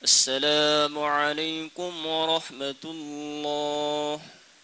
السلام عليكم ورحمة الله.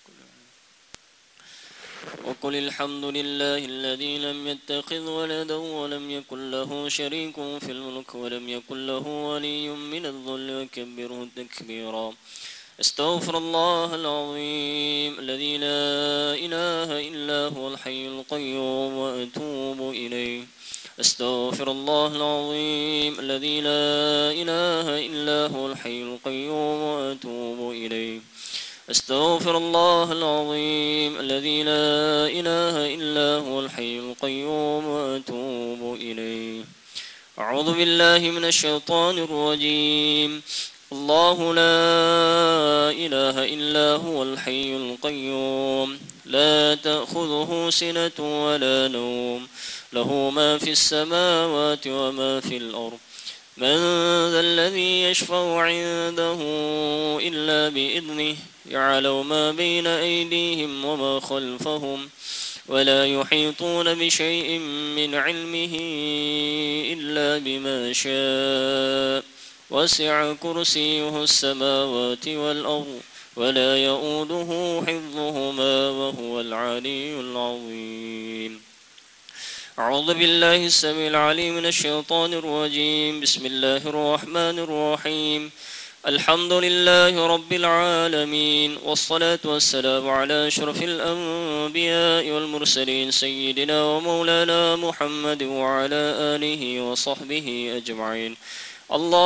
وقل الحمد لله الذي لم يتخذ ولدا ولم يكن له شريك في الملك ولم يكن له ولي من الذل وكبره تكبيرا. استغفر الله العظيم الذي لا إله إلا هو الحي القيوم وأتوب إليه. استغفر الله العظيم الذي لا إله إلا هو الحي القيوم وأتوب إليه. استغفر الله العظيم الذي لا إله إلا هو الحي القيوم وأتوب إليه. أعوذ بالله من الشيطان الرجيم. الله لا إله إلا هو الحي القيوم لا تأخذه سنة ولا نوم له ما في السماوات وما في الأرض. من ذا الذي يشفع عنده إلا بإذنه يعلم ما بين أيديهم وما خلفهم ولا يحيطون بشيء من علمه إلا بما شاء وسع كرسيه السماوات والأرض ولا يؤوده حفظهما وهو العلي العظيم. أعوذ بالله السميع العليم من الشيطان الرجيم. بسم الله الرحمن الرحيم. الحمد لله رب العالمين والصلاة والسلام على أشرف الأنبياء والمرسلين سيدنا ومولانا محمد وعلى آله وصحبه أجمعين. الله